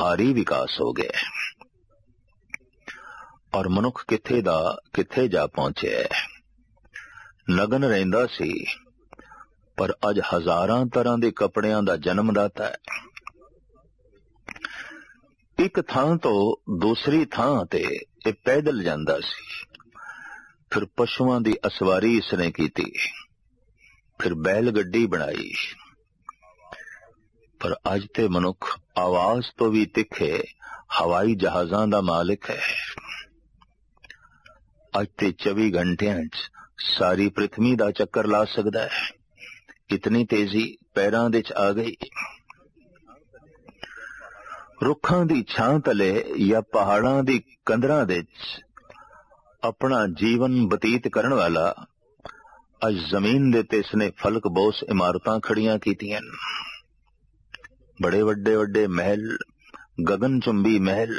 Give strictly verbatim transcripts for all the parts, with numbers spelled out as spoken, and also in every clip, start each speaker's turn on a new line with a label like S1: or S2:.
S1: भारी विकास हो गया और मनुख किथे दा किथे जा पहुंचे। नगन रहिंदा सी पर अज हजारां तरह दे कपड़ियां दा जन्मदाता है। एक थां तो दूसरी थां ते ये पैदल जांदा सी, फिर पशुआं दी असवारी इसने कीती, फिर बैल गड्डी बनाई। पर अज ते मनुख आवाज तो भी तिखे हवाई जहाजां दा मालिक है। अज ते चौबी घंटियां च सारी पृथ्वी दा चक्कर ला सकदा है। इतनी तेजी पैरां दे च आ गई। रुखां दी छां तले या पहाड़ां दी कंदरां दे च अपना जीवन बतीत करन वाला अज जमीन दे ते इसने फलक बोस इमारतां खड़ियां कीतियां। बड़े वड्डे वड्डे महल, गगन चुंबी महल।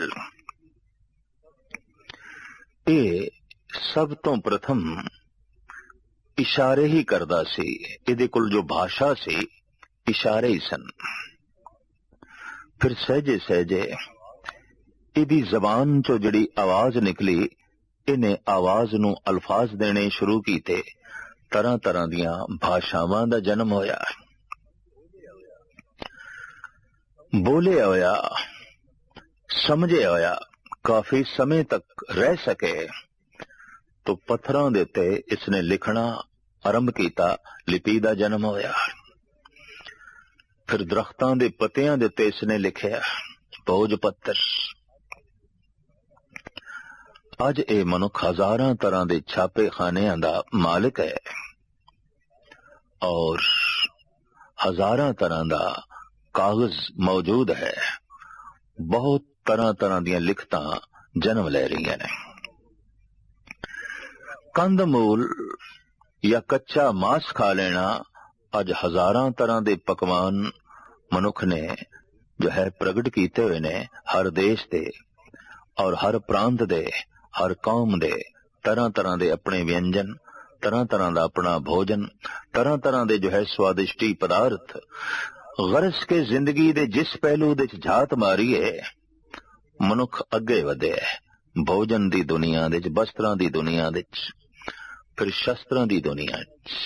S1: ये सब तो प्रथम इशारे ही करदा सी। इहदे कोल जो भाषा सी इशारे ही सन। फिर सहजे सहजे इहदी जबान चो जिहड़ी आवाज निकली, इन्हें आवाज नू अल्फाज देने शुरू कीते। तरह तरह दियां भाषावां दा जन्म होया। बोले होया, समझे होया, काफी समय तक रह सके तो पत्थरां दे उत्ते इसने लिखना आरंभ कीता। लिपि दा जन्म होया। फिर दरख्तां दे पत्तियां दे उत्ते इसने लिखिया, भोज पत्तर। अज ए मनुख हजारां तरह दे छापे खानियां दा मालिक है और हजारां तरह दा कागज मौजूद है। बहुत तरह तरह दियां लिखतां जन्म ले रही ने। कंद मूल या कच्चा मांस खा लेना अज हजारां तरह दे पकवान मनुख ने जो है प्रगट कीते हुए ने। हर देश दे और हर प्रांत दे, हर कौम दे तरह तरह दे अपने व्यंजन, तरह तरह दा अपना भोजन, तरह तरह दे जो है स्वादिष्टी पदार्थ। गरज के जिंदगी दे जिस पहलू दे झात मारीए मनुख अगे वधे। भोजन दी दुनिया दे, वस्त्रां दी दुनिया दे, फिर शस्त्रां दी दुनिया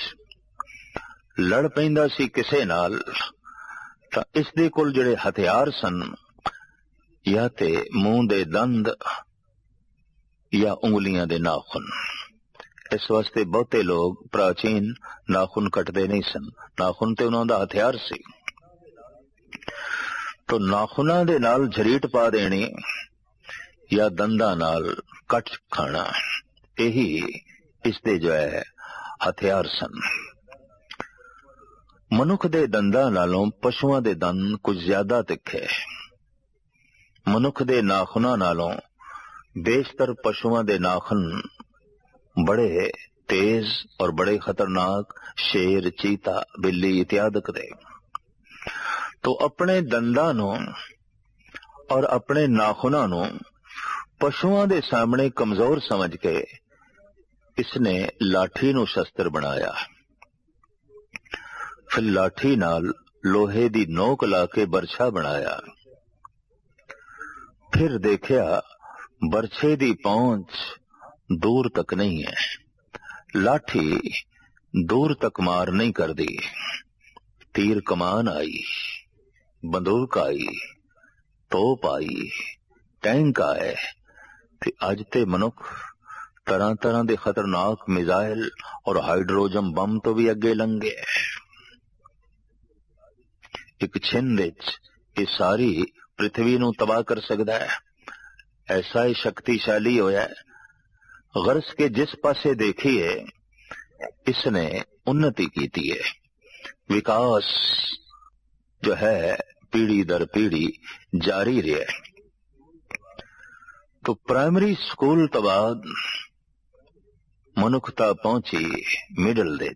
S1: च लड़ पैंदा सी किसे नाल तां इस दे कोल जिहड़े हथियार सन या ते मूंह दे दंद या उंगलियां दे नाखुन। इस वास्ते बहुते लोग प्राचीन नाखुन कटदे नहीं सन। नाखुन ते उन्हां दा हथियार सी। तो नाखुनां दे नाल झरीट पा देनी या दंदां नाल कट खाना, यही इसदे जो है हथियार सन। मनुख दे दंदां नालों पशुआं दे दंद कुछ ज्यादा तिखे। मनुख दे नाखुनां नालों बेशतर पशुआं दे नाखुन बड़े तेज और बड़े खतरनाक, शेर, चीता, बिल्ली इत्यादि दे। तो अपने दंदां नूं और अपने नाखुनां नूं पशुआं दे सामने कमजोर समझ के इसने लाठी नूं शस्त्र बनाया। फिर लाठी नाल लोहे दी नोक लाके बरछा बनाया। फिर देखिया बरछे दी पहुंच दूर तक नहीं है। लाठी दूर तक मार नहीं कर दी। तीर कमान आई, बंदूक आई, तोप आई, टैंक आए। ते अज ते मनुख तरह तरह दे खतरनाक मिसाइल और हाइड्रोजन बम तो भी अगे लंघे। एक छिंद ये सारी पृथ्वी नूं तबाह कर सकता है। ऐसा ही शक्तिशाली होया है। गरज के जिस पासे देखिए इसने उन्नति की है। विकास जो है पीढ़ी दर पीढ़ी जारी रहे। तो प्राइमरी स्कूल तो बाद मनुखता पहुंची मिडल दे।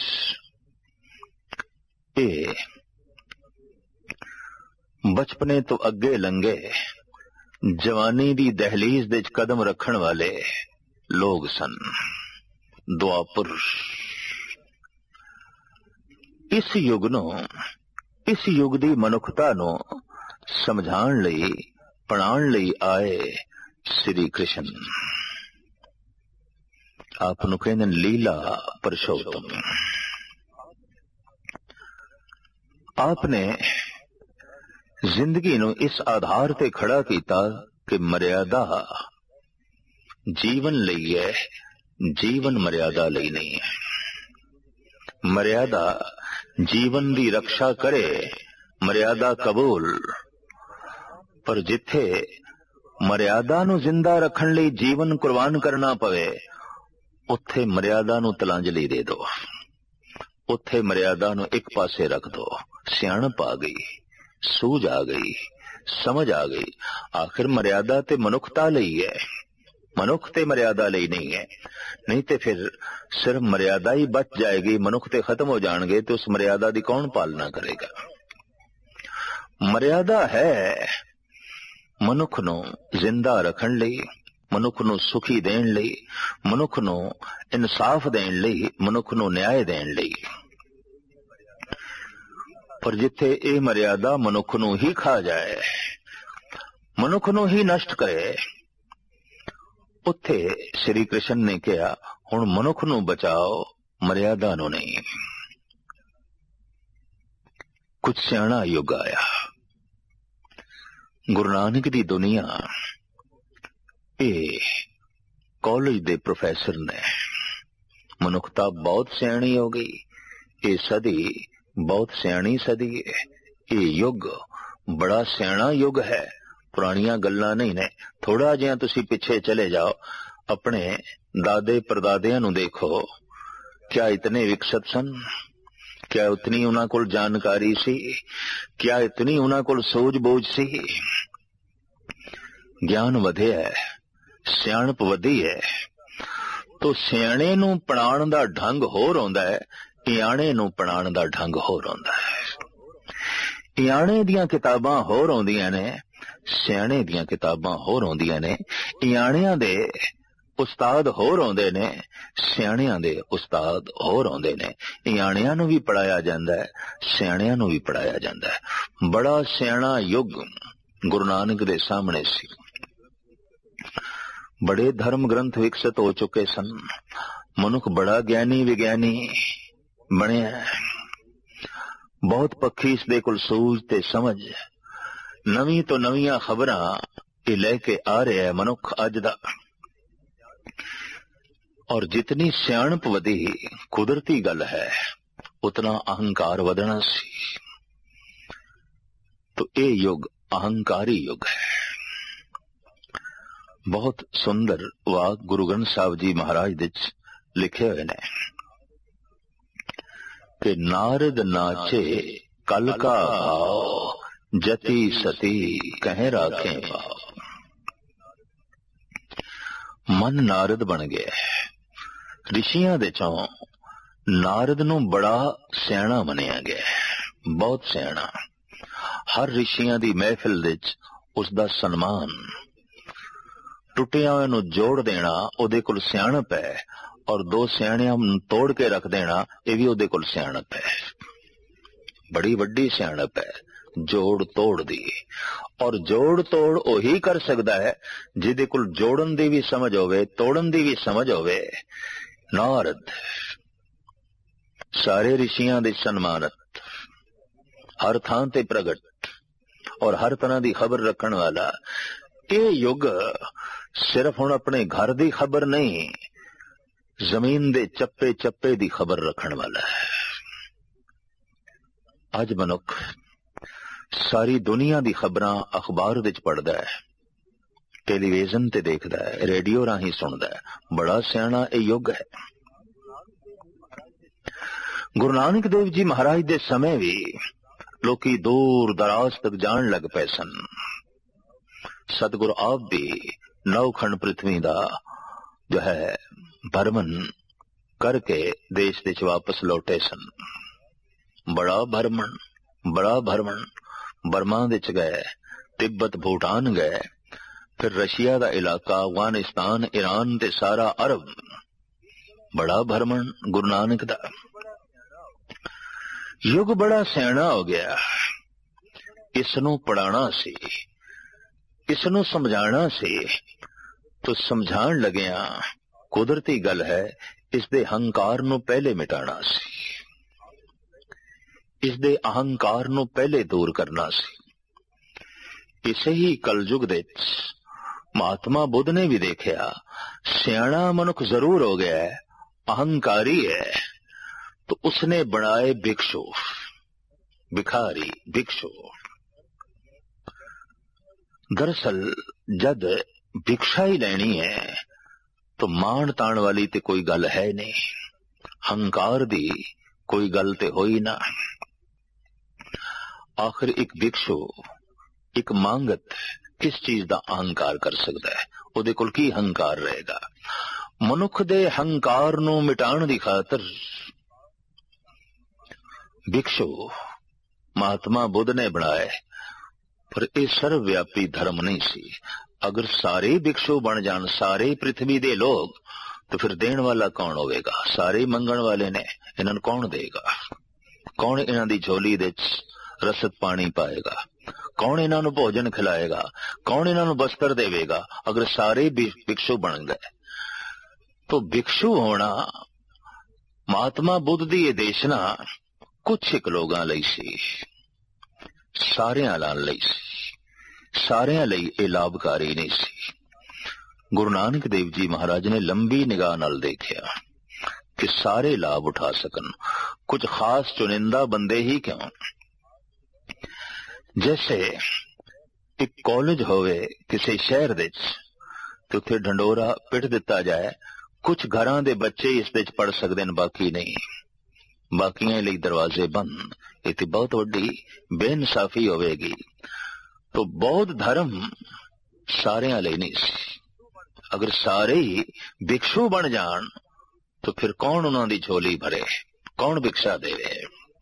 S1: ए बचपने तो अगे लंघे जवानी दी दहलीज दे कदम रखण वाले लोग सन। द्वापर इस युग नो इस युग दी मनुखता नो ਸਮਝਾਉਣ ਲਈ ਪੜਾਉਣ ਲਈ ਆਏ ਸ੍ਰੀ ਕ੍ਰਿਸ਼ਨ। ਆਪ ਨੂੰ ਕਹਿੰਦੇ ਨੇ ਲੀਲਾ ਪੁਰਸ਼ੋਤਮ। ਆਪ ਨੇ ਜ਼ਿੰਦਗੀ ਨੂੰ ਇਸ ਆਧਾਰ ਤੇ ਖੜਾ ਕੀਤਾ ਕਿ ਮਰਿਆਦਾ ਜੀਵਨ ਲਈ ਹੈ, ਜੀਵਨ ਮਰਿਆਦਾ ਲਈ ਨਹੀਂ ਹੈ। ਮਰਿਆਦਾ ਜੀਵਨ ਦੀ ਰੱਖਿਆ ਕਰੇ, ਮਰਿਆਦਾ ਕਬੂਲ। ਪਰ ਜਿੱਥੇ ਮਰਿਆਦਾ ਨੂੰ ਜ਼ਿੰਦਾ ਰੱਖਣ ਲਈ ਜੀਵਨ ਕੁਰਬਾਨ ਕਰਨਾ ਪਵੇ, ਉੱਥੇ ਮਰਿਆਦਾ ਨੂੰ ਤਲਾਂਜਲੀ ਦੇ ਦਿਓ, ਉੱਥੇ ਮਰਿਆਦਾ ਨੂੰ ਇੱਕ ਪਾਸੇ ਰੱਖ ਦਿਓ। ਸਿਆਣਪ ਆ ਗਈ, ਸੂਝ ਆ ਗਈ, ਸਮਝ ਆ ਗਈ। ਆਖਿਰ ਮਰਿਆਦਾ ਤੇ ਮਨੁੱਖਤਾ ਲਈ ਹੈ, ਮਨੁੱਖ ਤੇ ਮਰਿਆਦਾ ਲਈ ਨਹੀਂ ਹੈ। ਨਹੀਂ ਤੇ ਫਿਰ ਸਿਰਫ ਮਰਿਆਦਾ ਹੀ ਬਚ ਜਾਏਗੀ, ਮਨੁੱਖ ਤੇ ਖਤਮ ਹੋ ਜਾਣਗੇ, ਤੇ ਉਸ ਮਰਿਆਦਾ ਦੀ ਕੌਣ ਪਾਲਣਾ ਕਰੇਗਾ। ਮਰਿਆਦਾ ਹੈ ਮਨੁੱਖ ਨੂੰ ਜ਼ਿੰਦਾ ਰੱਖਣ ਲਈ, ਮਨੁੱਖ ਨੂੰ ਸੁਖੀ ਦੇਣ ਲਈ, ਮਨੁੱਖ ਨੂੰ ਇਨਸਾਫ ਦੇਣ ਲਈ, ਮਨੁੱਖ ਨੂੰ ਨਿਆਂ ਦੇਣ ਲਈ। ਪਰ ਜਿੱਥੇ ਇਹ ਮਰਿਆਦਾ ਮਨੁੱਖ ਨੂੰ ਹੀ ਖਾ ਜਾਏ, ਮਨੁੱਖ ਨੂੰ ਹੀ ਨਸ਼ਟ ਕਰੇ, ਉੱਥੇ ਸ੍ਰੀ ਕ੍ਰਿਸ਼ਨ ਨੇ ਕਿਹਾ ਹੁਣ ਮਨੁੱਖ ਨੂੰ ਬਚਾਓ, ਮਰਿਆਦਾ ਨੂੰ ਨਹੀਂ। ਕੁਝ ਸਿਆਣਾ ਯੁੱਗ ਆਇਆ। ਗੁਰੂ ਨਾਨਕ ਦੀ ਦੁਨੀਆ ਇਹ ਕਾਲਜ ਦੇ ਪ੍ਰੋਫੈਸਰ ਨੇ। ਮਨੁੱਖਤਾ ਬਹੁਤ ਸਿਆਣੀ ਹੋ ਗਈ, ਇਹ ਸਦੀ ਬਹੁਤ ਸਿਆਣੀ ਸਦੀ ਹੈ। ਇਹ ਯੁੱਗ ਬੜਾ ਸਿਆਣਾ ਯੁੱਗ ਹੈ, ਪੁਰਾਣੀਆਂ ਗੱਲਾਂ ਨਹੀਂ ਨੇ। ਥੋੜਾ ਜਿਹਾ ਤੁਸੀਂ ਪਿੱਛੇ ਚਲੇ ਜਾਓ, ਆਪਣੇ ਦਾਦੇ ਪਰਦਾਦਿਆਂ ਨੂੰ ਦੇਖੋ, ਕਿਆ ਇਤਨੇ ਵਿਕਸਿਤ ਸਨ? ਕਿਆ ਉਤਨੀ ਉਹਨਾਂ ਕੋਲ ਜਾਣਕਾਰੀ ਸੀ? ਕਿਆ ਇਤਨੀ ਉਹਨਾਂ ਕੋਲ ਸੂਝ ਬੂਝ ਸੀ? ਗਿਆਨ ਵਧਿਆ ਹੈ, ਸਿਆਣਪ ਵਧੀ ਹੈ। ਤੋ ਸਿਆਣੇ ਨੂੰ ਪੜਾਉਣ ਦਾ ਢੰਗ ਹੋਰ ਆਉਂਦਾ ਹੈ, ਇਆਣੇ ਨੂੰ ਪੜਾਉਣ ਦਾ ਢੰਗ ਹੋਰ ਆਉਂਦਾ ਹੈ। ਇਆਣੇ ਦੀਆਂ ਕਿਤਾਬਾਂ ਹੋਰ ਆਉਂਦੀਆਂ ਨੇ, ਸਿਆਣੇ ਦੀਆਂ ਕਿਤਾਬਾਂ ਹੋਰ ਆਉਂਦੀਆਂ ਨੇ। ਇਆਣਿਆਂ ਦੇ ਉਸਤਾਦ ਹੋਰ ਆਉਂਦੇ ਨੇ, ਸਿਆਣਿਆਂ ਦੇ ਉਸਤਾਦ ਹੋਰ ਆਉਂਦੇ ਨੇ। ਇਆਣਿਆਂ ਨੂੰ ਵੀ ਪੜਾਇਆ ਜਾਂਦਾ ਹੈ, ਸਿਆਣਿਆਂ ਨੂੰ ਵੀ ਪੜਾਇਆ ਜਾਂਦਾ ਹੈ। ਬੜਾ ਸਿਆਣਾ ਯੁੱਗ ਗੁਰੂ ਨਾਨਕ ਦੇ ਸਾਹਮਣੇ ਸੀ। ਬੜੇ ਧਰਮ ਗ੍ਰੰਥ ਵਿਕਸਿਤ ਹੋ ਚੁੱਕੇ ਸਨ। ਮਨੁੱਖ ਬੜਾ ਗਿਆਨੀ ਵਿਗਿਆਨੀ ਬਣਿਆ, ਬਹੁਤ ਪੱਖੀ ਇਸ ਦੇ ਕੋਲ ਸੂਝ ਤੇ ਸਮਝ। ਨਵੀਂ ਤੋਂ ਨਵੀਆਂ ਖਬਰਾਂ ਇਹ ਲੈ ਕੇ ਆ ਰਿਹਾ ਹੈ ਮਨੁੱਖ ਅੱਜ ਦਾ। ਔਰ ਜਿਤਨੀ ਸਿਆਣਪ ਵਧੀ, ਕੁਦਰਤੀ ਗੱਲ ਹੈ, ਉਤਨਾ ਅਹੰਕਾਰ ਵਧਣਾ ਸੀ। तो ये युग अहंकारी युग है। बहुत सुंदर वाक गुरु ग्रंथ साहब जी महाराज दे लिखे हुए ने कि नारद नाचे कल का भाव जति सती कह राखे भाव। मन नारद बन गया। ऋषियां दे चों नारद नूं बड़ा सियाणा मनिया गया, बहुत सियाणा। हर ऋषियां दी महफिल विच उसदा सन्मान, टुटिया नूं जोड़ देना उहदे कोल सियाणप है, और दो सियाणियां नूं तोड़ के रख देना यह भी उहदे कोल सियाणप है। बड़ी वड्डी सियाणप है जोड़ तोड़ दी। और जोड़ तोड़ उही कर सकदा है जिहदे कोल जोड़न दी भी समझ होवे, तोड़न दी भी समझ होवे। नारद सारे ऋषियां दे सन्मानत, हर थां ते प्रगट और हर तरह दी खबर रखण वाला। ये युग सिर्फ हुण अपने घर दी खबर नहीं, जमीन दे चप्पे चप्पे दी खबर रखण वाला है। अज मनुख सारी दुनिया दी खबरां अखबार विच पढ़दा है, टेलीविजन ते देखदा है, रेडियो राही सुनदा है। बड़ा सियाणा ये युग है। गुरु नानक देव जी महाराज दे समय भी लोकी दूर दराज तक जान लग पे सन। सतगुरु आप भी नौखंड पृथ्वी दा जो है भरमन करके देश देश वापस लौटे सन। बड़ा भरमन बड़ा भरमन बर्मा विच गए, तिब्बत भूटान गए, फिर रशिया दा इलाका, अफगानिस्तान, ईरान ते सारा अरब। बड़ा भरमन गुरु नानक दा। युग बड़ा सियाणा हो गया। इस नूं पढ़ाना सी, इस नूं समझाना सी। तो समझाण लगिया कुदरती गल है, इस दे हंकार नूं पहले मिटाना सी, इस दे अहंकार नूं पहले दूर करना सी। इसे ही कलयुग दे महात्मा बुद्ध ने भी देखिया, सियाणा मनुख जरूर हो गया है, अहंकारी है, तो उसने बनाए भिक्षु, भिखारी, भिक्षु। दरअसल जद भिक्षा ही लेनी है तो मान ताण वाली ते कोई गल है नहीं, हंकार दी कोई गल ते होई ना। आखिर एक भिक्षु, एक मांगत किस चीज दा अहंकार कर सकता है? उहदे कोल की हंकार रहेगा? मनुख दे हंकार नूं मिटाण दी खातर भिक्षु महात्मा बुद्ध ने बनाए, पर यह सर्वव्यापी धर्म नहीं सी। अगर सारे भिक्षु बन जान, सारे पृथ्वी दे लोग, तो फिर देण वाला कौन होवेगा? सारे मंगण वाले ने, इन्हां नूं कौन देगा? कौन इन्हां दी झोली दे रसद पानी पाएगा? कौन इन्हां नूं भोजन खिलाएगा? कौन इन्हां नूं वस्त्र देवेगा? अगर सारे भिक्षु बन गए तो भिक्षु होना महात्मा बुद्ध दी ये देशना कुछ एक लोगां लई सी, सारियां लई सी, सारियां लई ये लाभकारी नहीं सी। गुरु नानक देव जी महाराज ने लंबी निगाह नाल देखिया कि सारे लाभ उठा सकन, कुछ खास चुनिंदा बंदे ही क्यों। जैसे एक कॉलेज होवे किसी शहर दे ते उत्थे ढंडोरा पिट दिता जाए, कुछ घरां दे बच्चे इस दे पढ़ सकदे न, बाकी नहीं, बाकियां लई दरवाजे बंद। इतनी बहुत वड्डी बेइंसाफी होवेगी। तो बौद्ध धर्म सारियां लई नहीं सी। अगर सारे ही भिक्षु बन जान तो फिर कौन उन्हां दी झोली भरे, कौन भिक्षा देवे?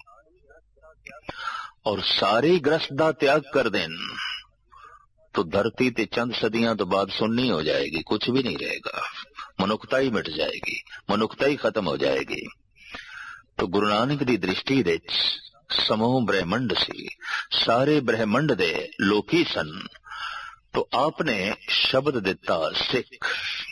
S1: और सारे ग्रस्त दा त्याग कर देन तो धरती ते चंद सदियां तो बाद सुन्नी हो जाएगी, कुछ भी नहीं रहेगा, मनुखता ही मिट जाएगी, मनुखता ही खत्म हो जाएगी। तो गुरु नानक दी दृष्टि दे समूह ब्रह्मंड सी, सारे ब्रह्मंड दे लोकी सन। तो आपने शब्द दिता सिख,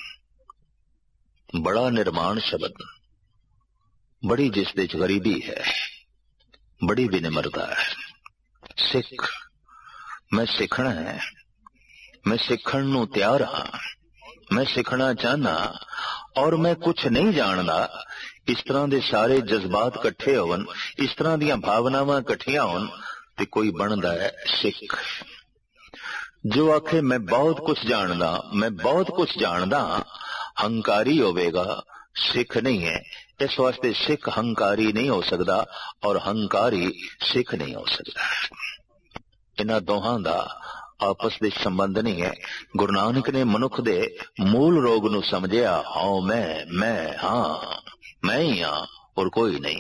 S1: बड़ा निर्माण शब्द, बड़ी जिस दे गरीबी है, बड़ी विनम्रता है। सिख, मैं सीखना है, मैं सीखण नूं तैयार हाँ, मैं सीखना चाहना और मैं कुछ नहीं जानदा। इस तरह दे सारे जज्बात इकट्ठे होवन, इस तरह दियां भावनावां इकट्ठियां होन ते कोई बनदा है सिख। जो आखे मैं बहुत कुछ जानदा, मैं बहुत कुछ जानदा, हंकारी होवेगा, सिख नहीं है। इस वास्ते सिख हंकारी नहीं हो सकता और हंकारी सिख नहीं हो सकता। इन्हां दोहां दा आपस दे संबंध नहीं है। गुरु नानक ने मनुख दे मूल रोग नूं समझिया, हाँ मैं मैं हाँ मैं ही हाँ और कोई नहीं।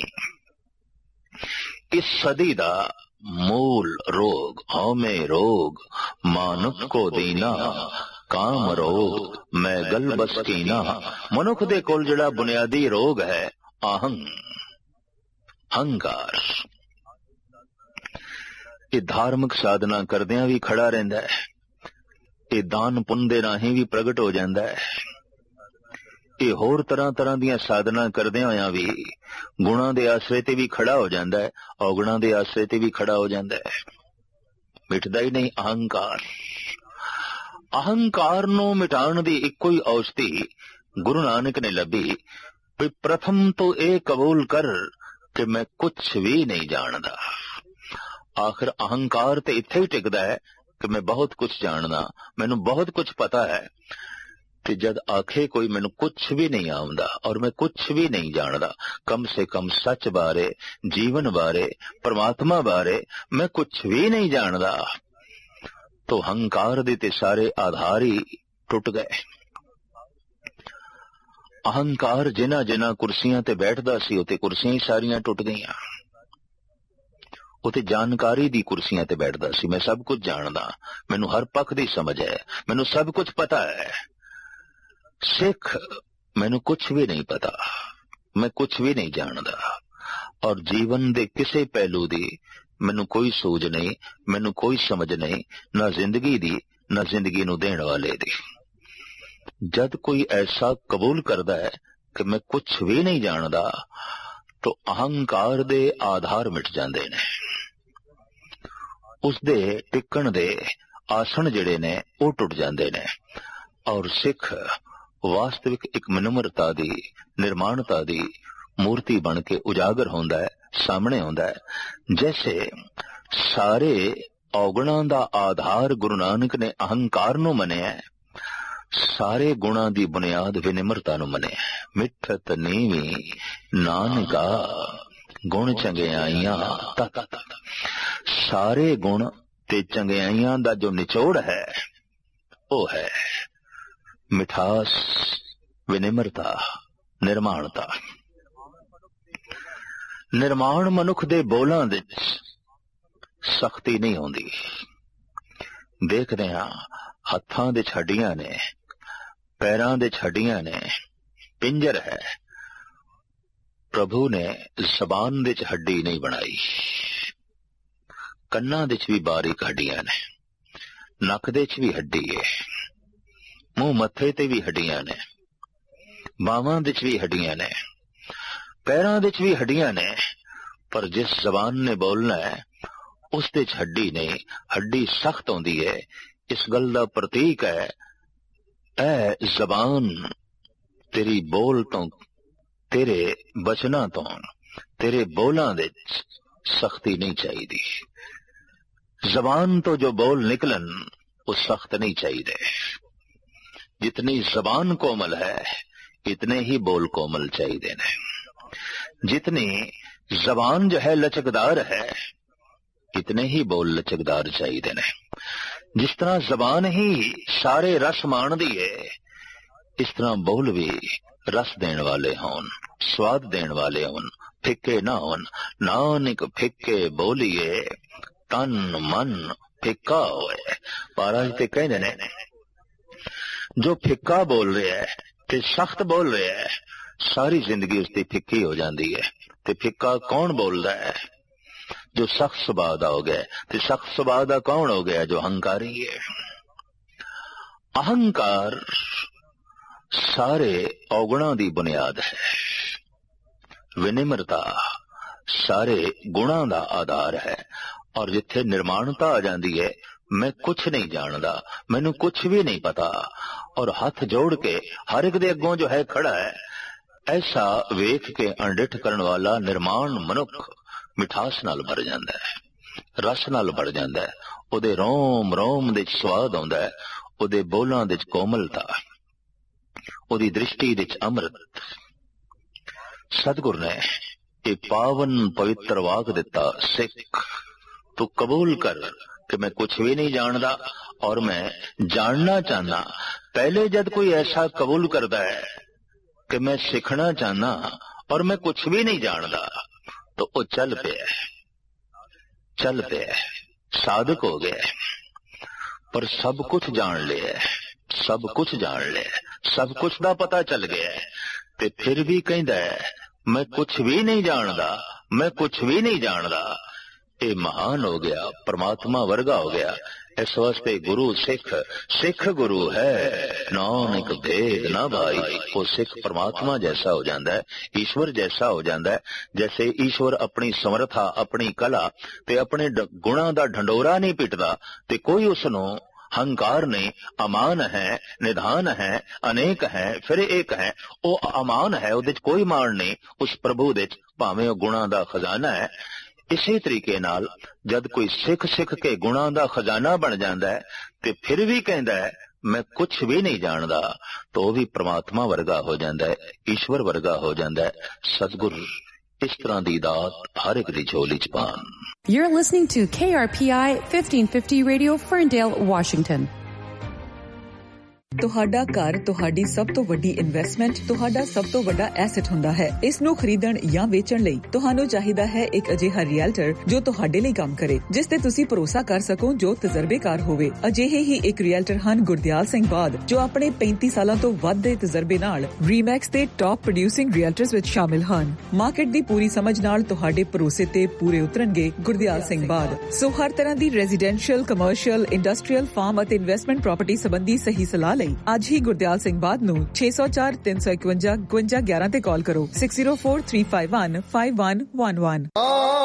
S1: इस सदी दा मूल रोग हौमे रोग, मानुख को दीना काम रोग, मैं गल बस कीना। मनुख दे कोल जिहड़ा बुनियादी रोग है आहंग, हंकार। ये धार्मिक साधना करदियां भी खड़ा रहिंदा है, ये दान पुण्य दे राहीं भी प्रगट हो जांदा है, ये होर तरह तरह दियां साधना करदियां होयां भी गुणां दे आसरे ते भी खड़ा हो जांदा है, अवगुणां दे आसरे ते भी खड़ा हो जांदा है। मिटदा ही नहीं अहंकार। अहंकार नूं मिटाण दी इक्को ही औषधि गुरु नानक ने लभी भी प्रथम तो ये कबूल कर कि मैं कुछ भी नहीं जानदा। आखिर अहंकार ते इत्थे ही टिकदा है कि मैं बहुत कुछ जानदा, मैनू बहुत कुछ पता है। कि जद आखे कोई मैनू कुछ भी नहीं आउंदा और मैं कुछ भी नहीं जानदा, कम से कम सच बारे, जीवन बारे, परमात्मा बारे मैं कुछ भी नहीं जानदा, तो हंकार दे ते सारे आधार ही टुट गए। अहंकार जिन्हां जिन्हां कुर्सियां ते बैठदा सी उते कुर्सियां ही सारियां टुट गईयां। उते जानकारी दी कुर्सियां ते बैठदा सी, मैं सब कुछ जानदा, मैनू हर पक्ष दी समझ है, मैनू सब कुछ पता है। सिख मैनू कुछ भी नहीं पता, मैं कुछ भी नहीं जानदा और जीवन दे किसी पहलू दी ਮੈਨੂੰ ਕੋਈ ਸੂਝ ਨਹੀਂ, ਮੈਨੂੰ ਕੋਈ ਸਮਝ ਨਹੀਂ, ਨਾ ਜ਼ਿੰਦਗੀ ਦੀ ਨਾ ਜ਼ਿੰਦਗੀ ਨੂੰ ਦੇਣ ਵਾਲੇ ਦੀ। ਜਦ ਕੋਈ ਐਸਾ ਕਬੂਲ ਕਰਦਾ ਹੈ ਕਿ ਮੈਂ ਕੁਛ ਵੀ ਨਹੀਂ ਜਾਣਦਾ, ਤਾਂ ਅਹੰਕਾਰ ਦੇ ਆਧਾਰ ਮਿਟ ਜਾਂਦੇ ਨੇ। ਉਸਦੇ ਟਿਕਣ ਦੇ ਆਸਣ ਜਿਹੜੇ ਨੇ ਉਹ ਟੁੱਟ ਜਾਂਦੇ ਨੇ, ਔਰ ਸਿੱਖ ਵਾਸਤਵਿਕ ਇੱਕ ਮਨੁਮਰਤਾ ਦੀ, ਨਿਰਮਾਣਤਾ ਦੀ ਮੂਰਤੀ ਬਣ ਕੇ ਉਜਾਗਰ ਹੁੰਦਾ ਹੈ, ਸਾਹਮਣੇ ਆਉਂਦਾ ਹੈ। ਜੈਸੇ ਸਾਰੇ ਔਗਣਾਂ ਦਾ ਆਧਾਰ ਗੁਰੂ ਨਾਨਕ ਨੇ ਅਹੰਕਾਰ ਨੂੰ ਮੰਨਿਆ, ਸਾਰੇ ਗੁਣਾਂ ਦੀ ਬੁਨਿਆਦ ਵਿਨਿਮਰਤਾ ਨੂੰ ਮੰਨਿਆ। ਮਿੱਠਤ ਨੀਵੀਂ ਨਾਨਕਾ ਗੁਣ ਚੰਗਿਆਈਆਂ ਤਤ ਤਤ। ਸਾਰੇ ਗੁਣ ਤੇ ਚੰਗਿਆਈਆਂ ਦਾ ਜੋ ਨਿਚੋੜ ਹੈ ਉਹ ਹੈ ਮਿਠਾਸ, ਵਿਨਿਮਰਤਾ, ਨਿਰਮਾਣਤਾ। ਨਿਰਮਾਣ ਮਨੁੱਖ ਦੇ ਬੋਲਾਂ ਵਿੱਚ ਸਖਤੀ ਨਹੀਂ ਆਉਂਦੀ। ਦੇਖਦੇ ਹਾਂ ਹੱਥਾਂ ਦੇ ਹੱਡੀਆਂ ਨੇ, ਪੈਰਾਂ ਦੇ ਹੱਡੀਆਂ ਨੇ, ਪਿੰਜਰ ਹੈ। ਪ੍ਰਭੂ ਨੇ ਜ਼ਬਾਨ ਦੇ ਹੱਡੀ ਨਹੀਂ ਬਣਾਈ। ਕੰਨਾਂ ਦੇ ਵੀ ਬਾਰੀਕ ਹੱਡੀਆਂ ਨੇ, ਨੱਕ ਦੇ ਵੀ ਹੱਡੀ ਹੈ, ਮੂੰਹ ਮੱਥੇ ਤੇ ਵੀ ਹੱਡੀਆਂ ਨੇ, ਬਾਹਾਂ ਦੇ ਵੀ ਹੱਡੀਆਂ ਨੇ, ਪੈਰਾਂ ਦੇ ਵੀ ਹੱਡੀਆਂ ਨੇ। ਪਰ ਜਿਸ ਜ਼ਬਾਨ ਨੇ ਬੋਲਣਾ ਹੈ ਉਸ ਦੇ ਹੱਡੀ ਨਹੀਂ, ਹੱਡੀ ਸਖਤ ਹੁੰਦੀ ਹੈ। ਇਸ ਗੱਲ ਦਾ ਪ੍ਰਤੀਕ ਹੈ ਐ ਜ਼ਬਾਨ, ਤੇਰੀ ਬੋਲ ਤੋਂ, ਤੇਰੇ ਬਚਨਾਂ ਤੋਂ, ਤੇਰੇ ਬੋਲਾਂ ਦੇ ਸਖਤੀ ਨਹੀਂ ਚਾਹੀਦੀ। ਜ਼ਬਾਨ ਤੋਂ ਜੋ ਬੋਲ ਨਿਕਲਣ ਉਹ ਸਖਤ ਨਹੀਂ ਚਾਹੀਦੇ। ਜਿਤਨੀ ਜ਼ਬਾਨ ਕੋਮਲ ਹੈ इतने ही बोल कोमल चाहिए ने। जितनी जबान जो है लचकदार है इतने ही बोल लचकदार चाहिए ने। जिस तरह जबान ही सारे रस माणदी है इस तरह बोल भी रस देने वाले होन, स्वाद देने वाले होन, फिक्के ना होन। नानक फिक्के बोलिए तन मन फिक्का होए। महाराज ते कहते ने जो फिक्का बोल रहा है ते सख्त बोल रहा है सारी जिंदगी उसकी फिक्की हो जाती है। ते फिक्का कौन बोलता है? जो सख्त सुभाव दा हो गया। ते सख्त सुभाव दा कौन हो गया? जो अहंकारी है। अहंकार सारे औगुणों की बुनियाद है। विनिम्रता सारे गुणों का आधार है। और जिथे निर्माणता आ जाती है मैं कुछ नहीं जानता, मैनू कुछ भी नहीं पता, और हाथ जोड़ के हर एक दे अगों जो है खड़ा है, ऐसा वेख के अणडिठ करने वाला निर्माण मनुख मिठास नाल भर जाता है, रस नाल भर जाता है। उहदे रोम रोम दे स्वाद आउंदा है, उहदे बोलां दे कोमलता, उहदी दृष्टि दे अमृत। सतगुरु ने ये पावन पवित्र वाक दिता, सिख तू कबूल कर कि मैं कुछ भी नहीं जानता और मैं जानना चाहना। पहले जब कोई ऐसा कबूल करता है कि मैं सीखना चाहना और मैं कुछ भी नहीं जानता तो वो चल पे चल पे साधक हो गया। पर सब कुछ जान लिया, सब कुछ जान लिया, सब कुछ का पता चल गया ते फिर भी कहता है मैं कुछ भी नहीं जानता, मैं कुछ भी नहीं जानता। ये महान हो गया, परमात्मा वर्गा हो गया। इस वास्ते गुरु सिख, सिख गुरु है, नानक भेद ना भाई। वो सिख परमात्मा जैसा हो जाता है, ईश्वर जैसा हो जाता है। जैसे ईश्वर अपनी समर्था, अपनी कला ते अपने गुणा दा ढंडोरा नहीं पिटदा ते कोई उसनू हंकार नहीं। अमान है, निधान है, अनेक है, फिर एक है। वो अमान है, उहदे च कोई मान नहीं। उस प्रभु दे च भावें गुणा दा खजाना है। इसी तरीके नाल जद कोई सिख सिख के गुणा दा खजाना बन जाता है ते फिर भी कहता है मैं कुछ भी नहीं जानता तो वह भी परमात्मा वर्गा हो जाता है, ईश्वर वर्गा हो जाता है। सतगुरु इस तरह दी दात हर एक दी झोली च पान।
S2: You're listening to K R P I fifteen fifty Radio, Ferndale, Washington. ਤੁਹਾਡਾ ਘਰ ਤੁਹਾਡੀ ਸਭ ਤੋਂ ਵੱਡੀ ਇਨਵੈਸਟਮੈਂਟ, ਤੁਹਾਡਾ ਸਭ ਤੋਂ ਵੱਡਾ ਐਸੈਟ ਹੁੰਦਾ ਹੈ। ਇਸ ਨੂੰ ਖਰੀਦਣ ਜਾਂ ਵੇਚਣ ਲਈ ਤੁਹਾਨੂੰ ਚਾਹੀਦਾ ਹੈ ਇੱਕ ਅਜਿਹਾ ਰੀਅਲਟਰ ਜੋ ਤੁਹਾਡੇ ਲਈ ਕੰਮ ਕਰੇ, ਜਿਸ ਤੇ ਤੁਸੀਂ ਭਰੋਸਾ ਕਰ ਸਕੋ, ਜੋ ਤਜਰਬੇਕਾਰ ਹੋਵੇ। ਅਜਿਹੇ ਹੀ ਇੱਕ ਰੀਅਲਟਰ ਹਨ ਗੁਰਦਿਆਲ ਸਿੰਘ ਬਾਦ, ਜੋ ਆਪਣੇ ਪੈਂਤੀ ਸਾਲਾਂ ਤੋਂ ਵੱਧ ਦੇ ਤਜਰਬੇ ਨਾਲ ਰੀਮੈਕਸ ਦੇ ਟਾਪ ਪ੍ਰੋਡਿਊਸਿੰਗ ਰੀਅਲਟਰਸ ਵਿੱਚ ਸ਼ਾਮਿਲ ਹਨ। ਮਾਰਕੀਟ ਦੀ ਪੂਰੀ ਸਮਝ ਨਾਲ ਤੁਹਾਡੇ ਭਰੋਸੇ ਤੇ ਪੂਰੇ ਉਤਰਨਗੇ ਗੁਰਦਿਆਲ ਸਿੰਘ ਬਾਦ। ਸੋ ਹਰ ਤਰ੍ਹਾਂ ਦੀ ਰੈਜ਼ੀਡੈਂਸ਼ੀਅਲ, ਕਮਰਸ਼ੀਅਲ, ਇੰਡਸਟਰੀਅਲ, ਫਾਰਮ ਅਤੇ ਇਨਵੈਸਟਮੈਂਟ ਪ੍ਰਾਪਰਟੀ ਸੰਬੰਧੀ ਸਹੀ ਸਲਾਹ ਲਈ ਅੱਜ ਹੀ ਗੁਰਦਿਆਲ ਸਿੰਘ ਬਾਦ ਨੂੰ ਛੇ ਸੌ ਚਾਰ ਤਿੰਨ ਸੌ ਇਕਵੰਜਾ ਇਕਵੰਜਾ ਗਿਆਰਾਂ ਤੇ ਕਾਲ ਕਰੋ। Six zero four three five one five one one one.